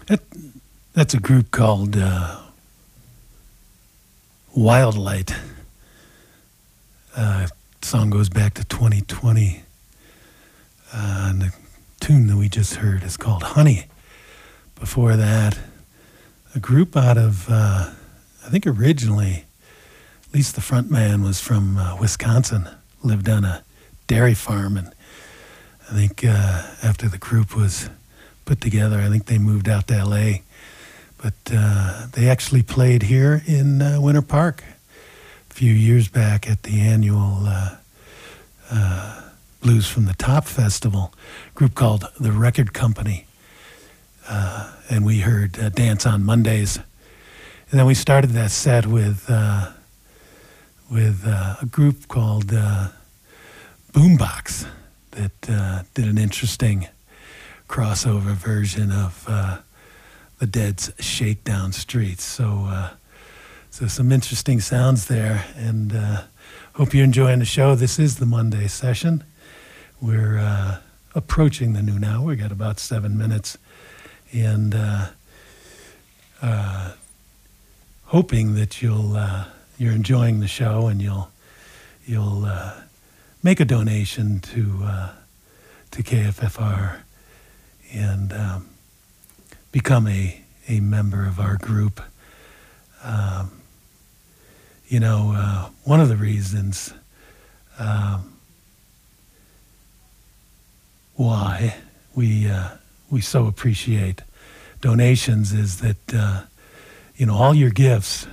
That, that's a group called Wildlight. Song goes back to 2020. And the tune that we just heard is called Honey. Before that, a group out of, I think originally, at least the front man was from Wisconsin, lived on a dairy farm, and I think after the group was put together, I think they moved out to L.A., but they actually played here in Winter Park a few years back at the annual Blues from the Top Festival, a group called The Record Company. And we heard Dance on Mondays. And then we started that set with a group called Boombox that did an interesting crossover version of the Dead's Shakedown Streets. So some interesting sounds there, and hope you're enjoying the show. This is the Monday session. We're approaching the noon hour. We got about 7 minutes, and hoping that you're enjoying the show and you'll make a donation to KFFR and become a member of our group. One of the reasons why we so appreciate donations is that all your gifts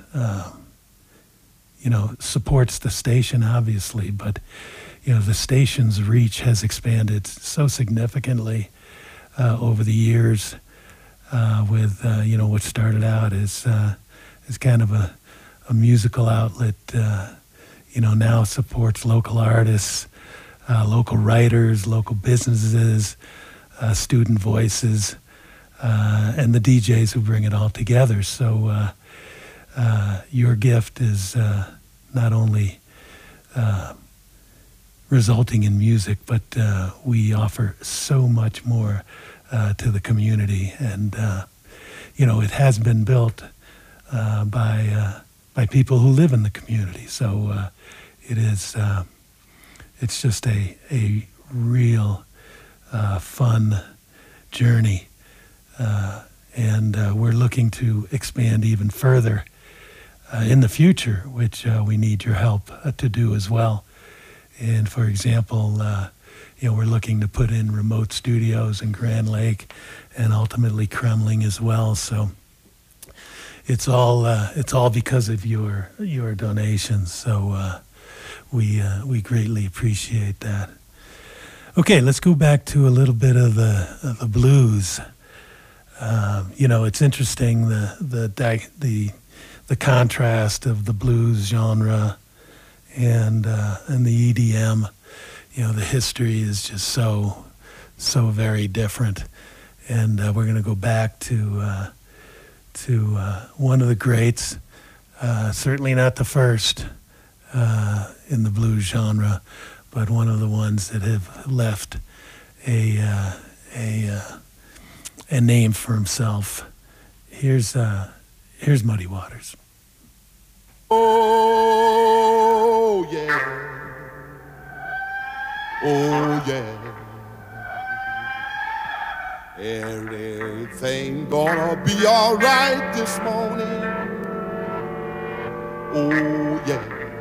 supports the station, obviously, but the station's reach has expanded so significantly over the years with what started out as kind of a musical outlet, now supports local artists, local writers, local businesses, student voices, and the DJs who bring it all together. So your gift is not only resulting in music, but we offer so much more to the community. And, it has been built by people who live in the community. So it's just a real fun journey. And we're looking to expand even further in the future, which we need your help to do as well. And for example, we're looking to put in remote studios in Grand Lake and ultimately Kremling as well. So it's all because of your donations. So we greatly appreciate that. Okay, let's go back to a little bit of the blues. It's interesting the contrast of the blues genre and the EDM. The history is just so very different, and we're going to go back to one of the greats, certainly not the first in the blues genre, but one of the ones that have left a name for himself. Here's Muddy Waters. Oh yeah, oh yeah. Everything gonna be all right this morning. Oh yeah.